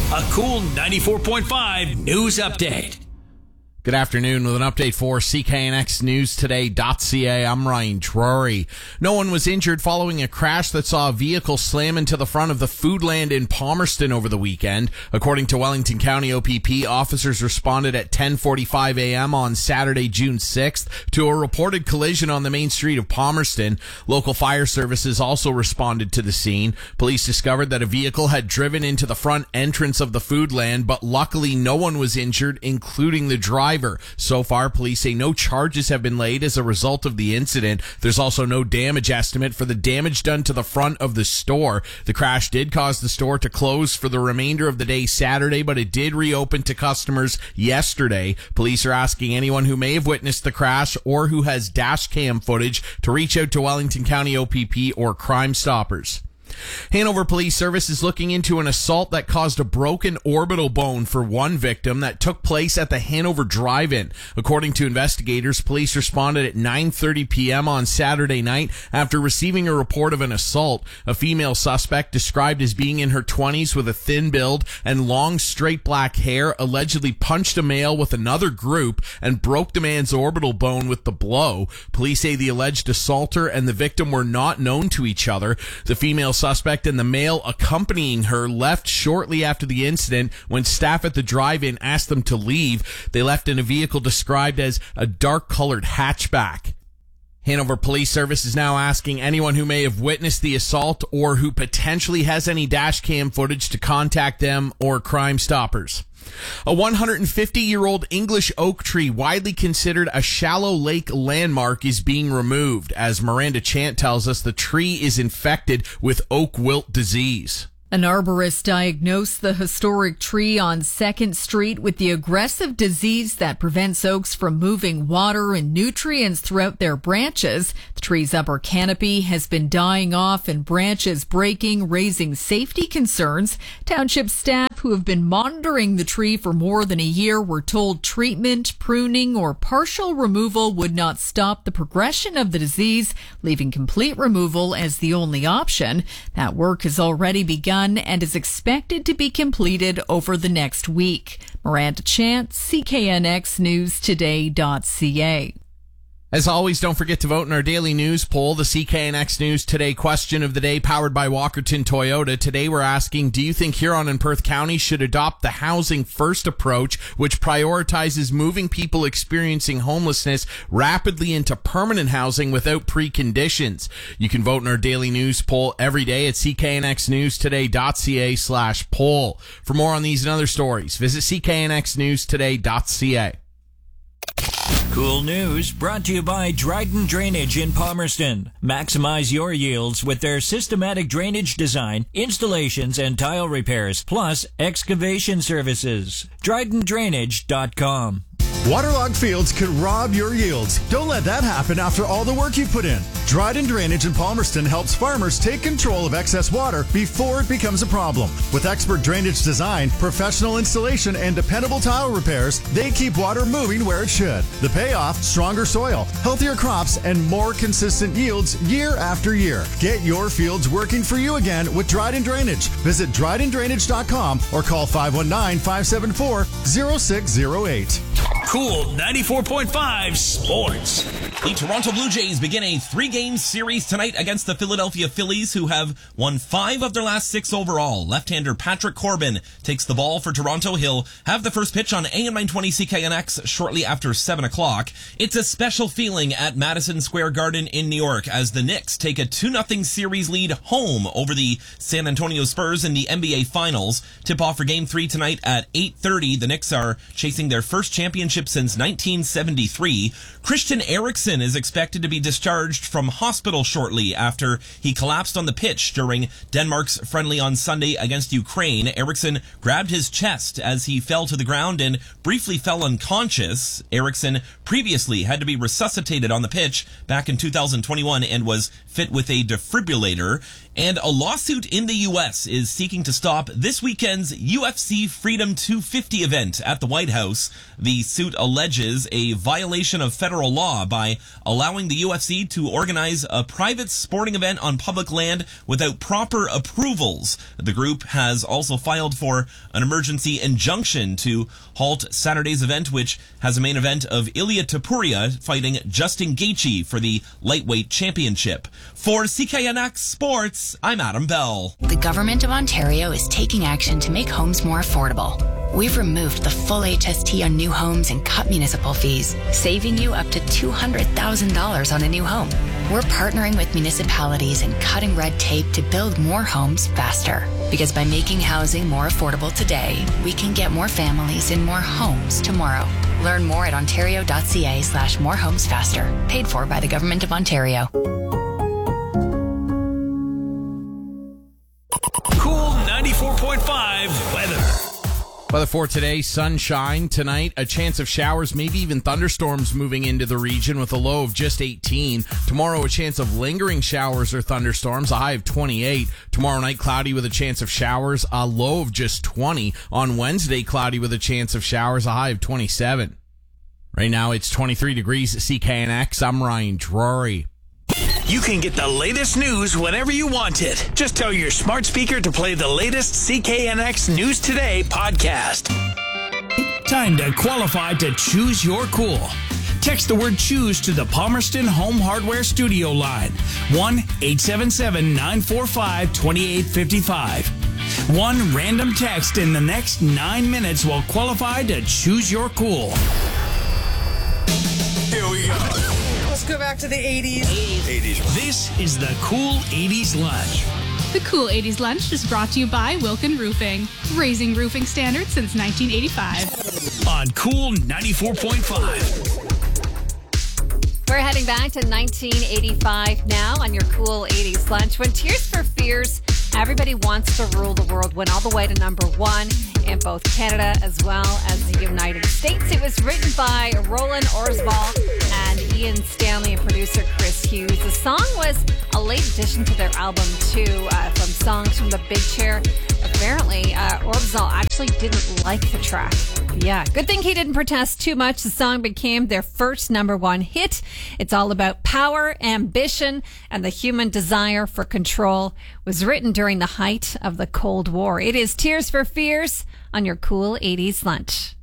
A cool 94.5 news update. Good afternoon with an update for CKNXNewsToday.ca. I'm Ryan Drury. No one was injured following a crash that saw a vehicle slam into the front of the Foodland in Palmerston over the weekend. According to Wellington County OPP, officers responded at 10:45 a.m. on Saturday, June 6th to a reported collision on the main street of Palmerston. Local fire services also responded to the scene. Police discovered that a vehicle had driven into the front entrance of the Foodland, but luckily no one was injured, including the driver. So far, police say no charges have been laid as a result of the incident. There's also no damage estimate for the damage done to the front of the store. The crash did cause the store to close for the remainder of the day Saturday, but it did reopen to customers yesterday. Police are asking anyone who may have witnessed the crash or who has dash cam footage to reach out to Wellington County OPP or Crime Stoppers. Hanover Police Service is looking into an assault that caused a broken orbital bone for one victim that took place at the Hanover Drive-In. According to investigators, police responded at 9:30 p.m. on Saturday night after receiving a report of an assault. A female suspect, described as being in her 20s with a thin build and long straight black hair, allegedly punched a male with another group and broke the man's orbital bone with the blow. Police say the alleged assaulter and the victim were not known to each other. The female suspect and the male accompanying her left shortly after the incident when staff at the drive-in asked them to leave. They left in a vehicle described as a dark-colored hatchback. Hanover Police Service is now asking anyone who may have witnessed the assault or who potentially has any dash cam footage to contact them or Crime Stoppers. A 150-year-old English oak tree, widely considered a shallow lake landmark, is being removed. As Miranda Chant tells us, the tree is infected with oak wilt disease. An arborist diagnosed the historic tree on 2nd Street with the aggressive disease that prevents oaks from moving water and nutrients throughout their branches. The tree's upper canopy has been dying off and branches breaking, raising safety concerns. Township staff who have been monitoring the tree for more than a year were told treatment, pruning, or partial removal would not stop the progression of the disease, leaving complete removal as the only option. That work has already begun and is expected to be completed over the next week. Miranda Chant, CKNXNewsToday.ca. As always, don't forget to vote in our daily news poll, the CKNX News Today question of the day, powered by Walkerton Toyota. Today we're asking, do you think Huron and Perth County should adopt the housing first approach, which prioritizes moving people experiencing homelessness rapidly into permanent housing without preconditions? You can vote in our daily news poll every day at CKNXNewsToday.ca/poll. For more on these and other stories, visit CKNXNewsToday.ca. Cool news brought to you by Dryden Drainage in Palmerston. Maximize your yields with their systematic drainage design, installations, and tile repairs, plus excavation services. DrydenDrainage.com. Waterlogged fields could rob your yields. Don't let that happen after all the work you've put in. Dryden Drainage in Palmerston helps farmers take control of excess water before it becomes a problem. With expert drainage design, professional installation, and dependable tile repairs, they keep water moving where it should. The payoff: stronger soil, healthier crops, and more consistent yields year after year. Get your fields working for you again with Dryden Drainage. Visit DrydenDrainage.com or call 519-574-0608. Cool 94.5 Sports. The Toronto Blue Jays begin a 3-game series tonight against the Philadelphia Phillies, who have won 5 of their last 6 overall. Left-hander Patrick Corbin takes the ball for Toronto. He'll have the first pitch on AM 920 CKNX shortly after 7 o'clock. It's a special feeling at Madison Square Garden in New York as the Knicks take a 2-0 series lead home over the San Antonio Spurs in the NBA Finals. Tip-off for Game 3 tonight at 8:30. The Knicks are chasing their first championship since 1973. Christian Eriksen is expected to be discharged from hospital shortly after he collapsed on the pitch during Denmark's friendly on Sunday against Ukraine. Eriksen grabbed his chest as he fell to the ground and briefly fell unconscious. Eriksen previously had to be resuscitated on the pitch back in 2021 and was fit with a defibrillator. And a lawsuit in the U.S. is seeking to stop this weekend's UFC Freedom 250 event at the White House. The suit alleges a violation of federal law by allowing the UFC to organize a private sporting event on public land without proper approvals. The group has also filed for an emergency injunction to halt Saturday's event, which has a main event of Ilia Topuria fighting Justin Gaethje for the lightweight championship. For CKNX Sports, I'm Adam Bell. The Government of Ontario is taking action to make homes more affordable. We've removed the full HST on new homes and cut municipal fees, saving you up to $200,000 on a new home. We're partnering with municipalities and cutting red tape to build more homes faster. Because by making housing more affordable today, we can get more families in more homes tomorrow. Learn more at ontario.ca/morehomesfaster. Paid for by the Government of Ontario. Cool 94.5 weather. Weather for today, sunshine. Tonight, a chance of showers, maybe even thunderstorms moving into the region with a low of just 18. Tomorrow, a chance of lingering showers or thunderstorms, a high of 28. Tomorrow night, cloudy with a chance of showers, a low of just 20. On Wednesday, cloudy with a chance of showers, a high of 27. Right now, it's 23 degrees at CKNX. I'm Ryan Drury. You can get the latest news whenever you want it. Just tell your smart speaker to play the latest CKNX News Today podcast. Time to qualify to choose your cool. Text the word choose to the Palmerston Home Hardware Studio line. 1-877-945-2855. One random text in the next 9 minutes will qualify to choose your cool. Here we go. Let's go back to the 80s. This is the Cool 80s Lunch. The Cool 80s Lunch is brought to you by Wilkin Roofing, raising roofing standards since 1985. On Cool 94.5. We're heading back to 1985 now on your Cool 80s Lunch. When Tears for Fears, Everybody Wants to Rule the World went all the way to #1 in both Canada as well as the United States. It was written by Roland Orzabal and Ian Stanley and producer Chris Hughes. The song was a late addition to their album, too, from Songs from the Big Chair. Apparently, Orzabal actually didn't like the track. Yeah, good thing he didn't protest too much. The song became their first #1 hit. It's all about power, ambition, and the human desire for control. It was written during the height of the Cold War. It is Tears for Fears on your Cool 80s Lunch.